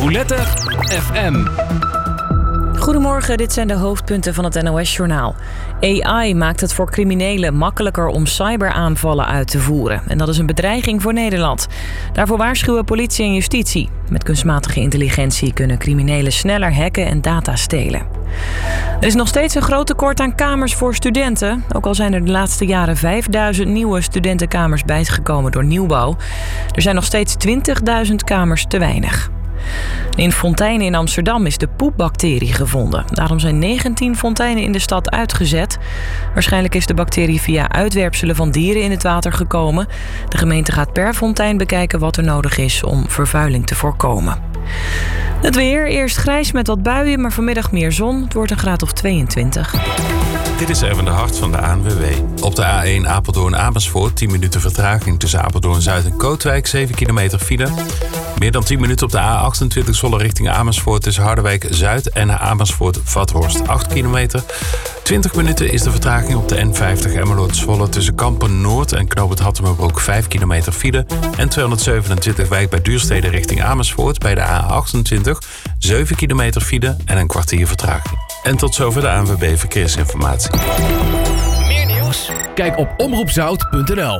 Roulette FM. Goedemorgen, dit zijn de hoofdpunten van het NOS-journaal. AI maakt het voor criminelen makkelijker om cyberaanvallen uit te voeren. En dat is een bedreiging voor Nederland. Daarvoor waarschuwen politie en justitie. Met kunstmatige intelligentie kunnen criminelen sneller hacken en data stelen. Er is nog steeds een groot tekort aan kamers voor studenten. Ook al zijn er de laatste jaren 5000 nieuwe studentenkamers bijgekomen door nieuwbouw. Er zijn nog steeds 20.000 kamers te weinig. In fonteinen in Amsterdam is de poepbacterie gevonden. Daarom zijn 19 fonteinen in de stad uitgezet. Waarschijnlijk is de bacterie via uitwerpselen van dieren in het water gekomen. De gemeente gaat per fontein bekijken wat er nodig is om vervuiling te voorkomen. Het weer, eerst grijs met wat buien, maar vanmiddag meer zon. Het wordt een graad of 22. Dit is Erwin de Hart van de ANWB. Op de A1 Apeldoorn-Amersfoort 10 minuten vertraging tussen Apeldoorn-Zuid en Kootwijk, 7 kilometer file. Meer dan 10 minuten op de A28 Zwolle richting Amersfoort tussen Harderwijk-Zuid en Amersfoort-Vathorst, 8 kilometer. 20 minuten is de vertraging op de N50 Emmeloord-Zwolle tussen Kampen-Noord en Knoop het Hattemerbroek, 5 kilometer file. En 227 Wijk bij Duurstede richting Amersfoort bij de A28, 7 kilometer file en een kwartier vertraging. En tot zover de ANWB Verkeersinformatie. Meer nieuws? Kijk op omroepzout.nl.